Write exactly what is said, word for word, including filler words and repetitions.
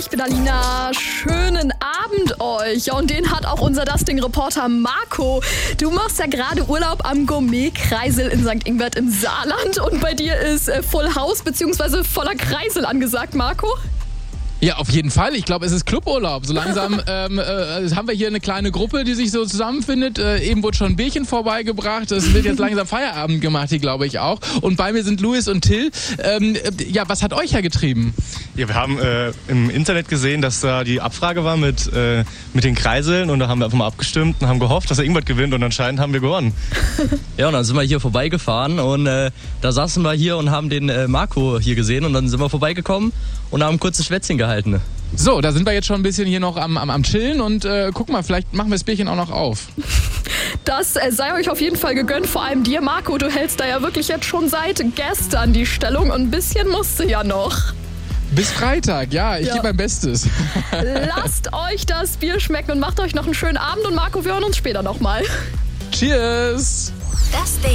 Ich bin Alina, schönen Abend euch. Ja, und den hat auch unser Dusting-Reporter Marco. Du machst ja gerade Urlaub am Gourmet-Kreisel in Sankt Ingbert im Saarland und bei dir ist äh, Full House bzw. voller Kreisel angesagt, Marco. Ja, auf jeden Fall. Ich glaube, es ist Cluburlaub. So langsam ähm, äh, haben wir hier eine kleine Gruppe, die sich so zusammenfindet. Äh, eben wurde schon ein Bierchen vorbeigebracht. Es wird jetzt langsam Feierabend gemacht, hier glaube ich auch. Und bei mir sind Luis und Till. Ähm, äh, ja, was hat euch hergetrieben? Ja, wir haben äh, im Internet gesehen, dass da die Abfrage war mit, äh, mit den Kreiseln und da haben wir einfach mal abgestimmt und haben gehofft, dass er Ingbert gewinnt und anscheinend haben wir gewonnen. Ja, und dann sind wir hier vorbeigefahren und äh, da saßen wir hier und haben den äh, Marco hier gesehen und dann sind wir vorbeigekommen und haben ein kurzes Schwätzchen gehalten. So, da sind wir jetzt schon ein bisschen hier noch am, am, am Chillen und äh, guck mal, vielleicht machen wir das Bierchen auch noch auf. Das äh, sei euch auf jeden Fall gegönnt, vor allem dir, Marco. Du hältst da ja wirklich jetzt schon seit gestern die Stellung und ein bisschen musst du ja noch. Bis Freitag, ja, ich Ja. gebe mein Bestes. Lasst euch das Bier schmecken und macht euch noch einen schönen Abend und Marco, wir hören uns später nochmal. Cheers! Das